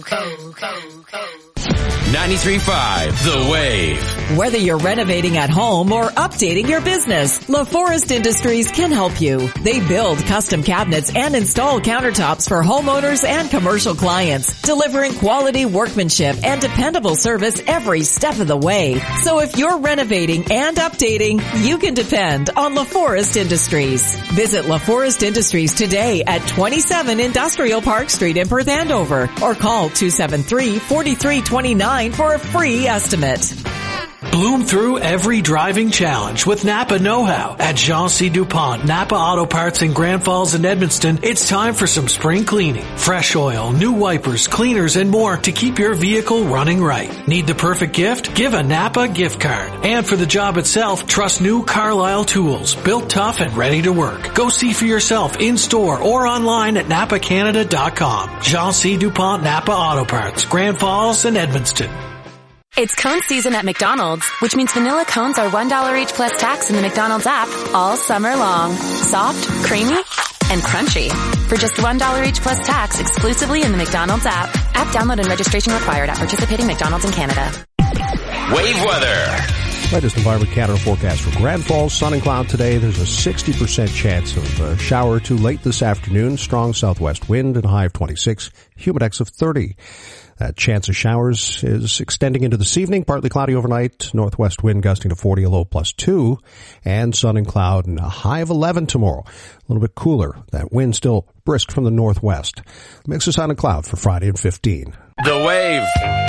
93.5 The Wave. Whether you're renovating at home or updating your business, LaForest Industries can help you. They build custom cabinets and install countertops for homeowners and commercial clients, delivering quality workmanship and dependable service every step of the way. So if you're renovating and updating, you can depend on LaForest Industries. Visit LaForest Industries today at 27 Industrial Park Street in Perth Andover or call 273-4329 for a free estimate. Bloom through every driving challenge with Napa Know-How. At Jean C. DuPont, Napa Auto Parts in Grand Falls and Edmonston, it's time for some spring cleaning. Fresh oil, new wipers, cleaners, and more to keep your vehicle running right. Need the perfect gift? Give a Napa gift card. And for the job itself, trust new Carlisle tools, built tough and ready to work. Go see for yourself in-store or online at NapaCanada.com. Jean C. DuPont, Napa Auto Parts, Grand Falls and Edmonston. It's cone season at McDonald's, which means vanilla cones are $1 each plus tax in the McDonald's app all summer long. Soft, creamy, and crunchy. For just $1 each plus tax exclusively in the McDonald's app. App download and registration required at participating McDonald's in Canada. Wave weather. Latest Environment Canada forecast for Grand Falls. Sun and cloud today. There's a 60% chance of a shower or two late this afternoon. Strong southwest wind and a high of 26. Humidex of 30. That chance of showers is extending into this evening. Partly cloudy overnight. Northwest wind gusting to 40, a low plus 2. And sun and cloud and a high of 11 tomorrow. A little bit cooler. That wind still brisk from the northwest. Mix of sun and cloud for Friday and 15. The Wave.